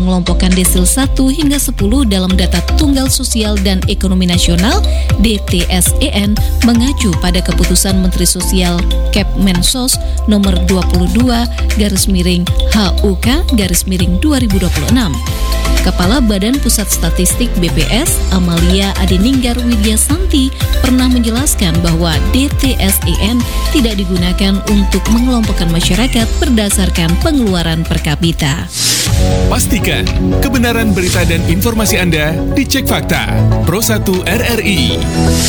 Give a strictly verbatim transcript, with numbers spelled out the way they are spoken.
mengelompokkan desil satu hingga sepuluh dalam data Tunggal Sosial dan Ekonomi Nasional D T S E N mengacu pada keputusan Menteri Sosial Kepmensos nomor dua puluh dua garis miring H U K garis miring dua ribu dua puluh enam. Kepala Badan Pusat Statistik B P S, Amalia Adininggar Widyasanti, pernah menjelaskan bahwa D T S E N tidak digunakan untuk mengelompokkan masyarakat berdasarkan pengeluaran per kapita. Pastikan kebenaran berita dan informasi Anda dicek fakta. Pro satu R R I.